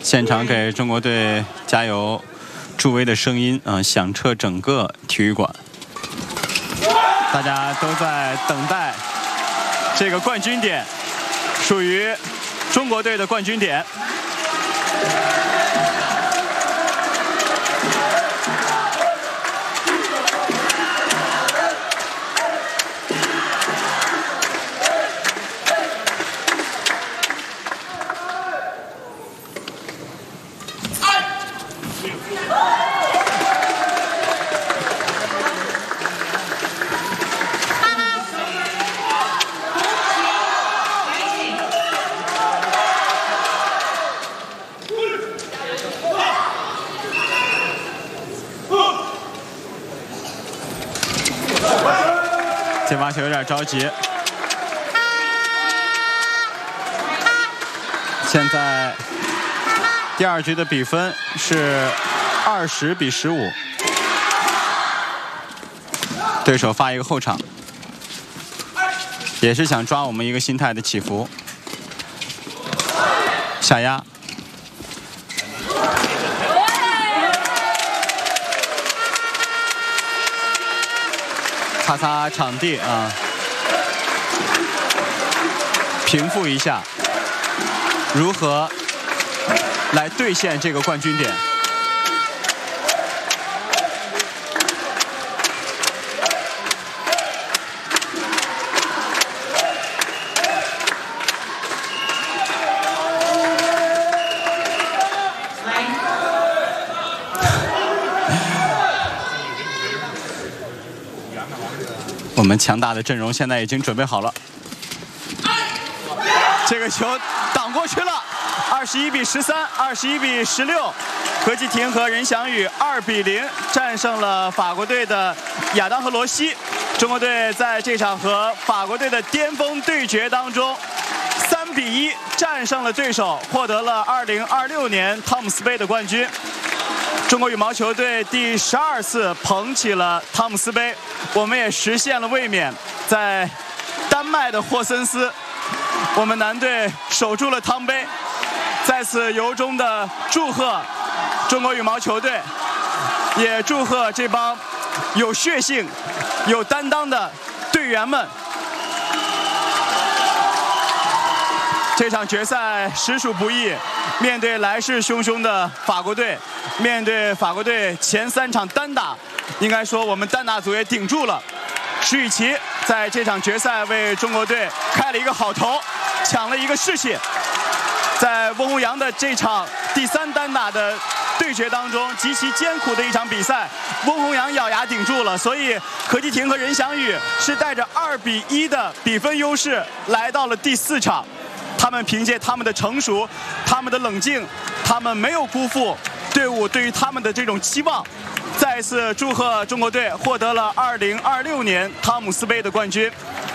现场给中国队加油助威的声音响彻整个体育馆，大家都在等待这个冠军点，属于中国队的冠军点。接发球有点着急，现在第二局的比分是20比15，对手发一个后场，也是想抓我们一个心态的起伏，下压。擦擦场地平复一下，如何来兑现这个冠军点？我们强大的阵容现在已经准备好了，这个球挡过去了，21比13， 21比16，何继廷和任翔宇2比0战胜了法国队的亚当和罗西。中国队在这场和法国队的巅峰对决当中3比1战胜了对手，获得了2026年汤姆斯杯的冠军。中国羽毛球队第12次捧起了汤姆斯杯，我们也实现了卫冕。在丹麦的霍森斯，我们男队守住了汤杯。在此由衷的祝贺中国羽毛球队，也祝贺这帮有血性、有担当的队员们。这场决赛实属不易，面对来势汹汹的法国队，面对法国队前3场单打，应该说我们单打组也顶住了。石宇奇在这场决赛为中国队开了一个好头，抢了一个士气。在翁宏阳的这场第3单打的对决当中，极其艰苦的一场比赛，翁宏阳咬牙顶住了，所以何继廷和任翔宇是带着2比1的比分优势来到了第4场。他们凭借他们的成熟，他们的冷静，他们没有辜负队伍对于他们的这种期望。再次祝贺中国队获得了2026年汤姆斯杯的冠军。